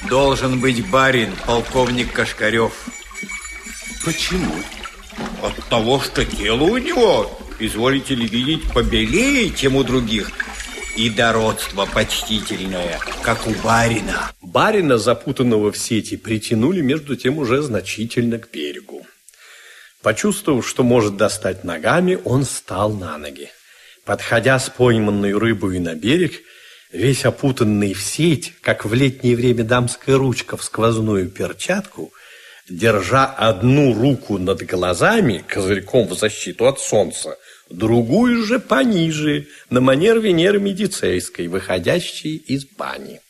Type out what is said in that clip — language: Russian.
должен быть барин, полковник Кашкарев. Почему? От того, что тело у него, изволите ли видеть, побелее, чем у других, и дородство почтительное, как у барина. Барина, запутанного в сети, притянули между тем уже значительно к берегу. Почувствовав, что может достать ногами, он встал на ноги. Подходя с пойманной рыбой на берег, весь опутанный в сеть, как в летнее время дамская ручка в сквозную перчатку, держа одну руку над глазами, козырьком в защиту от солнца, другую же пониже, на манер Венеры Медицейской, выходящей из бани.